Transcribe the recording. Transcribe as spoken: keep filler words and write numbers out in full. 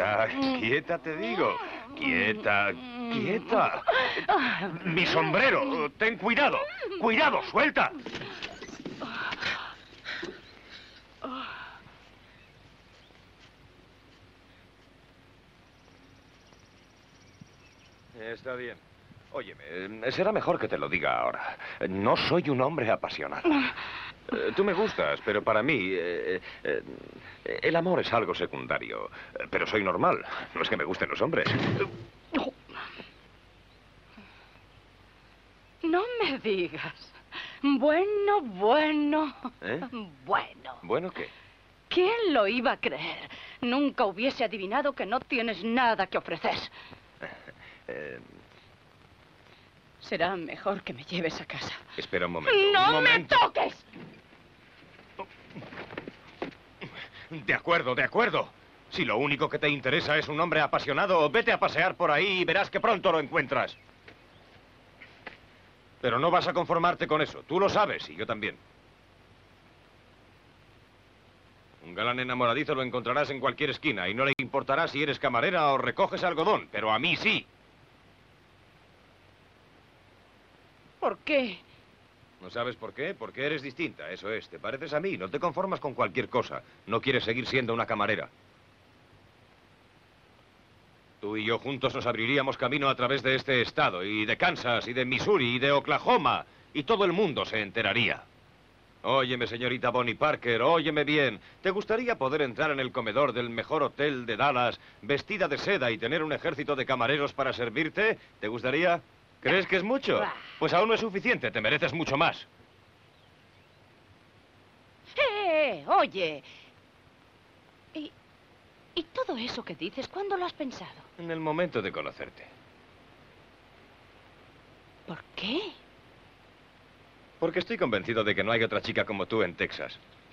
Quieta, quieta, te digo. Quieta, quieta. Mi sombrero. Ten cuidado. Cuidado, suelta. Está bien. Óyeme, será mejor que te lo diga ahora. No soy un hombre apasionado. Eh, tú me gustas, pero para mí eh, eh, el amor es algo secundario. Pero soy normal. No es que me gusten los hombres. No me digas. Bueno, bueno. ¿Eh? Bueno. ¿Bueno qué? ¿Quién lo iba a creer? Nunca hubiese adivinado que no tienes nada que ofrecer. Eh... Será mejor que me lleves a casa. Espera un momento. ¡No un momento. me toques! De acuerdo, de acuerdo. Si lo único que te interesa es un hombre apasionado, vete a pasear por ahí y verás que pronto lo encuentras. Pero no vas a conformarte con eso. Tú lo sabes y yo también. Un galán enamoradizo lo encontrarás en cualquier esquina y no le importará si eres camarera o recoges algodón, pero a mí sí. ¿Por qué? ¿No sabes por qué? Porque eres distinta, eso es. Te pareces a mí, no te conformas con cualquier cosa. No quieres seguir siendo una camarera. Tú y yo juntos nos abriríamos camino a través de este estado, y de Kansas, y de Missouri, y de Oklahoma, y todo el mundo se enteraría. Óyeme, señorita Bonnie Parker, óyeme bien. ¿Te gustaría poder entrar en el comedor del mejor hotel de Dallas, vestida de seda y tener un ejército de camareros para servirte? ¿Te gustaría? ¿Crees que es mucho? Pues aún no es suficiente, te mereces mucho más. ¡Eh! Oye. ¿Y, ¿Y todo eso que dices, cuándo lo has pensado? En el momento de conocerte. ¿Por qué? Porque estoy convencido de que no hay otra chica como tú en Texas.